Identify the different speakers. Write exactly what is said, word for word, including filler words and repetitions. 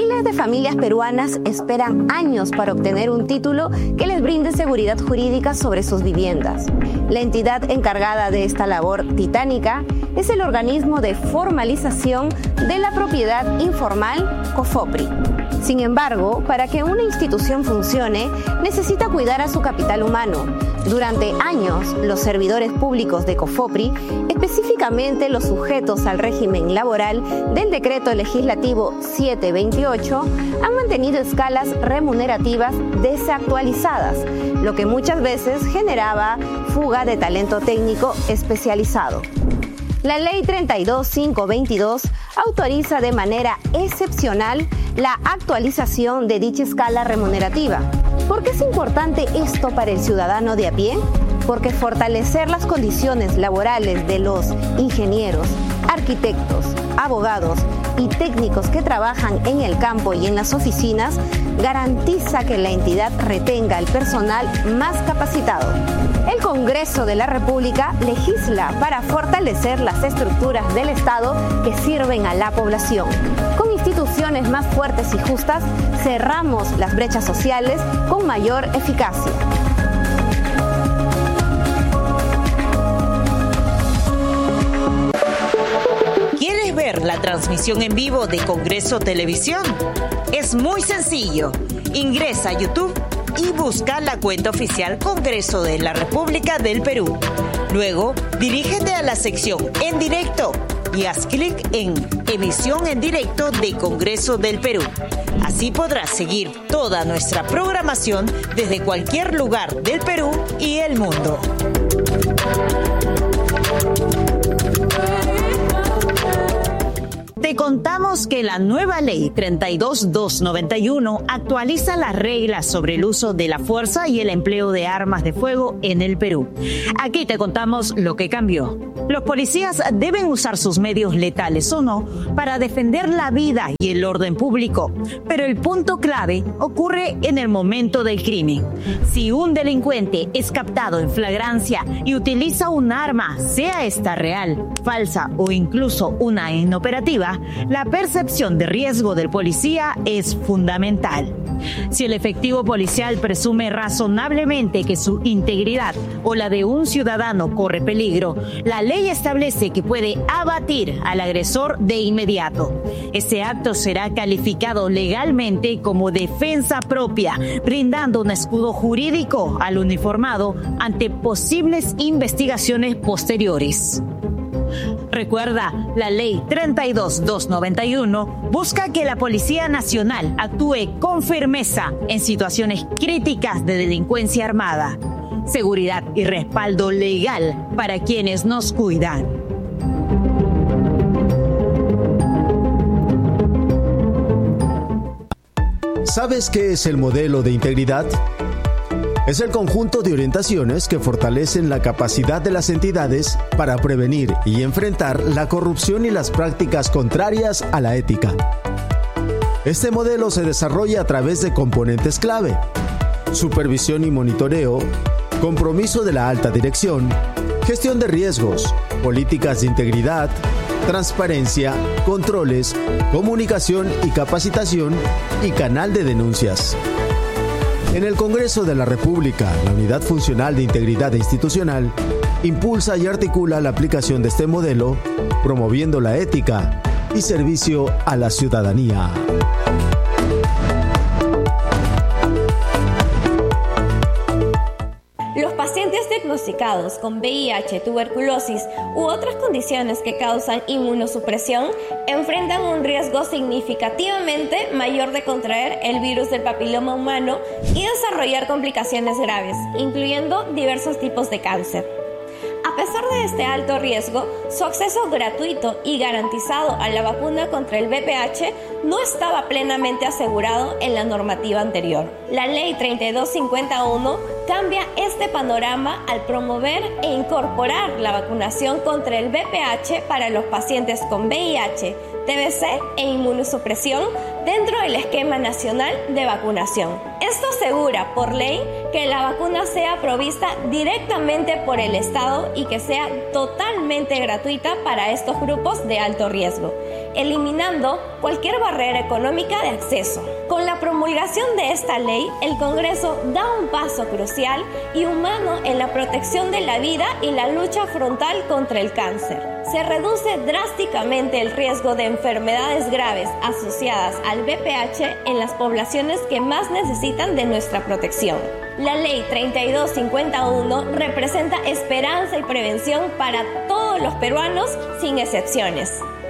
Speaker 1: Miles de familias peruanas esperan años para obtener un título que les brinde seguridad jurídica sobre sus viviendas. La entidad encargada de esta labor titánica es el organismo de formalización de la propiedad informal COFOPRI. Sin embargo, para que una institución funcione, necesita cuidar a su capital humano. Durante años, los servidores públicos de COFOPRI, específicamente los sujetos al régimen laboral del Decreto Legislativo setecientos veintiocho, han mantenido escalas remunerativas desactualizadas, lo que muchas veces generaba fuga de talento técnico especializado. La Ley treinta y dos mil quinientos veintidós autoriza de manera excepcional la actualización de dicha escala remunerativa. ¿Por qué es importante esto para el ciudadano de a pie? Porque fortalecer las condiciones laborales de los ingenieros, arquitectos, abogados y técnicos que trabajan en el campo y en las oficinas garantiza que la entidad retenga el personal más capacitado. El Congreso de la República legisla para fortalecer las estructuras del Estado que sirven a la población. Con instituciones más fuertes y justas, cerramos las brechas sociales con mayor eficacia.
Speaker 2: ¿Quieres ver la transmisión en vivo de Congreso Televisión? Es muy sencillo. Ingresa a YouTube y busca la cuenta oficial Congreso de la República del Perú. Luego, dirígete a la sección En Directo y haz clic en Emisión en Directo de Congreso del Perú. Así podrás seguir toda nuestra programación desde cualquier lugar del Perú y el mundo. Te contamos que la nueva Ley treinta y dos mil doscientos noventa y uno actualiza las reglas sobre el uso de la fuerza y el empleo de armas de fuego en el Perú. Aquí te contamos lo que cambió. Los policías deben usar sus medios letales o no para defender la vida y el orden público, pero el punto clave ocurre en el momento del crimen. Si un delincuente es captado en flagrancia y utiliza un arma, sea esta real, falsa o incluso una inoperativa, la percepción de riesgo del policía es fundamental. Si el efectivo policial presume razonablemente que su integridad o la de un ciudadano corre peligro, la ley establece que puede abatir al agresor de inmediato. Ese acto será calificado legalmente como defensa propia, brindando un escudo jurídico al uniformado ante posibles investigaciones posteriores. Recuerda, la Ley treinta y dos mil doscientos noventa y uno busca que la Policía Nacional actúe con firmeza en situaciones críticas de delincuencia armada. Seguridad y respaldo legal para quienes nos cuidan.
Speaker 3: ¿Sabes qué es el modelo de integridad? Es el conjunto de orientaciones que fortalecen la capacidad de las entidades para prevenir y enfrentar la corrupción y las prácticas contrarias a la ética. Este modelo se desarrolla a través de componentes clave: supervisión y monitoreo, compromiso de la alta dirección, gestión de riesgos, políticas de integridad, transparencia, controles, comunicación y capacitación y canal de denuncias. En el Congreso de la República, la Unidad Funcional de Integridad Institucional impulsa y articula la aplicación de este modelo, promoviendo la ética y servicio a la ciudadanía.
Speaker 4: Los pacientes diagnosticados con V I H, tuberculosis u otras condiciones que causan inmunosupresión enfrentan un riesgo significativamente mayor de contraer el virus del papiloma humano y desarrollar complicaciones graves, incluyendo diversos tipos de cáncer. A pesar de este alto riesgo, su acceso gratuito y garantizado a la vacuna contra el V P H no estaba plenamente asegurado en la normativa anterior. La Ley treinta y dos mil cincuenta y uno cambia este panorama al promover e incorporar la vacunación contra el V P H para los pacientes con V I H, T B C e inmunosupresión dentro del esquema nacional de vacunación. Esto asegura por ley que la vacuna sea provista directamente por el Estado y que sea totalmente gratuita para estos grupos de alto riesgo. eliminando cualquier barrera económica de acceso. Con la promulgación de esta ley, el Congreso da un paso crucial y humano en la protección de la vida y la lucha frontal contra el cáncer. Se reduce drásticamente el riesgo de enfermedades graves asociadas al V I H en las poblaciones que más necesitan de nuestra protección. La Ley treinta y dos cincuenta y uno representa esperanza y prevención para todos los peruanos sin excepciones.